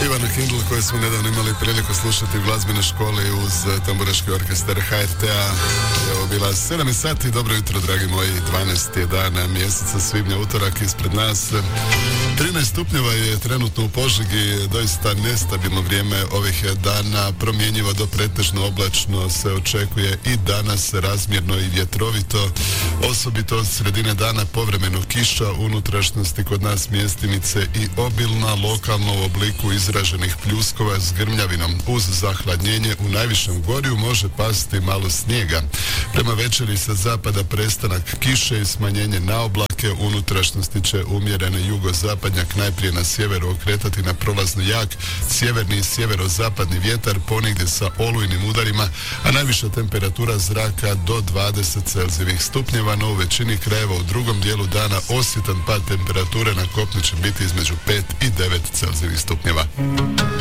Ivana Kindl koju smo nedavno imali priliku slušati u glazbenoj školi uz tamburaški orkestar HRT-a. Evo bila 7 sati, dobro jutro dragi moji, 12 je dana mjeseca svibnja, utorak ispred nas. 13 stupnjeva je trenutno u Požegi, doista nestabilno vrijeme ovih dana, promjenjivo do pretežno oblačno se očekuje i danas razmjerno i vjetrovito, osobito od sredine dana povremeno kiša, unutrašnjosti kod nas mjestimice i obilna, lokalno u obliku izraženih pljuskova s grmljavinom. Uz zahladnjenje u najvišem gorju može pasti malo snijega. Prema večeri sa zapada prestanak kiše i smanjenje na oblake, unutrašnjosti će umjeren jugozapadnjak najprije na sjeveru okretati na prolazno jak sjeverni i sjeverozapadni vjetar, ponegdje sa olujnim udarima, a najviša temperatura zraka do 20 celzijevih stupnjeva, no u većini krajeva u drugom dijelu dana osjetan pad temperature na kopnu će biti između 5 i 9 celzijevih stupnjeva.